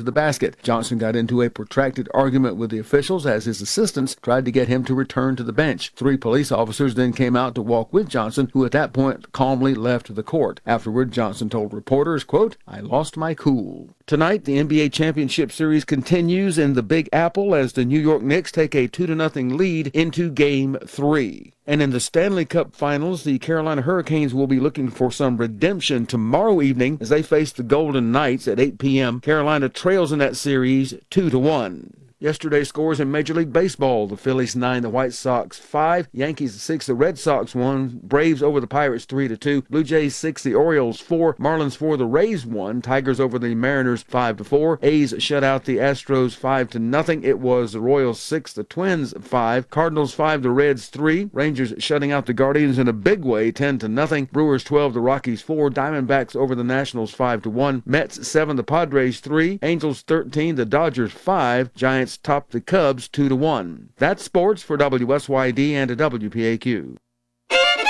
to the basket. Johnson got into a protracted argument with the officials as his assistants tried to get him to return to the bench. 3 police officers then came out to walk with Johnson, who at that point calmly left the court. Afterward, Johnson told reporters, quote, "I lost my cool." Tonight, the NBA Championship Series continues in the Big Apple as the New York Knicks take a 2-0 lead into Game 3. And in the Stanley Cup Finals, the Carolina Hurricanes will be looking for some redemption tomorrow evening as they face the Golden Knights at 8 p.m. Carolina trails in that series 2-1. Yesterday's scores in Major League Baseball: the Phillies 9, the White Sox 5, Yankees 6, the Red Sox 1, Braves over the Pirates 3-2, Blue Jays 6, the Orioles 4, Marlins 4, the Rays 1, Tigers over the Mariners 5-4, A's shut out the Astros 5-0. It was the Royals 6, the Twins 5, Cardinals 5, the Reds 3, Rangers shutting out the Guardians in a big way 10-0, Brewers 12, the Rockies 4, Diamondbacks over the Nationals 5-1, Mets 7, the Padres 3, Angels 13, the Dodgers 5, Giants topped the Cubs 2-1. That's sports for WSYD and WPAQ.